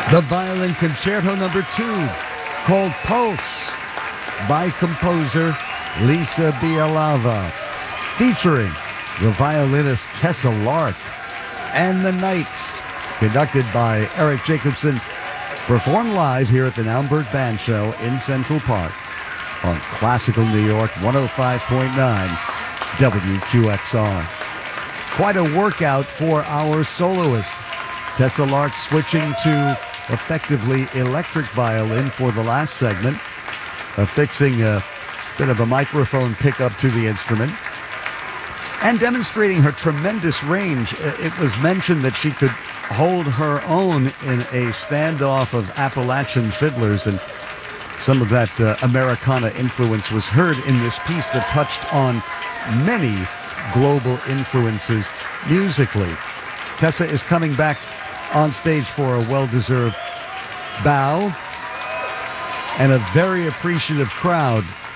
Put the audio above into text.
The Violin Concerto No. 2, called Pulse, by composer Lisa Bialava, featuring the violinist Tessa Lark, and The Nights, conducted by Eric Jacobson, performed live here at the Naumburg Band Show in Central Park on Classical New York 105.9 WQXR. Quite a workout for our soloist. Tessa Lark switching to effectively electric violin for the last segment, affixing a bit of a microphone pickup to the instrument, and demonstrating her tremendous range. It was mentioned that she could hold her own in a standoff of Appalachian fiddlers, and some of that Americana influence was heard in this piece that touched on many global influences musically. Tessa is coming back on stage for a well-deserved bow and a very appreciative crowd